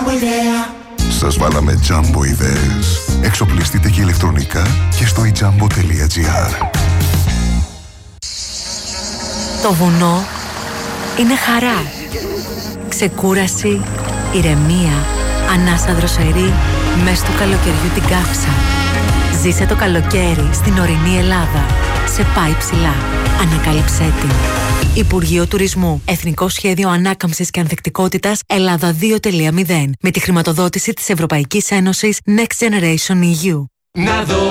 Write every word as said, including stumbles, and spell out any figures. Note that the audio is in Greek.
Jumbo Ιδέα. Σας βάλαμε Jumbo ιδέες. Εξοπλιστείτε και ηλεκτρονικά και στο e jumbo τελεία gr. Το βουνό είναι χαρά. Ξεκούραση, ηρεμία, ανάσα δροσερή, μες του καλοκαιριού την καύσα. Ζήσε το καλοκαίρι στην ορεινή Ελλάδα. Σε πάει ψηλά. Ανακάλυψέ την. Υπουργείο Τουρισμού. Εθνικό Σχέδιο Ανάκαμψης και Ανθεκτικότητας Ελλάδα δύο τελεία μηδέν. Με τη χρηματοδότηση της Ευρωπαϊκής Ένωσης Next Generation ι γιου. Να δω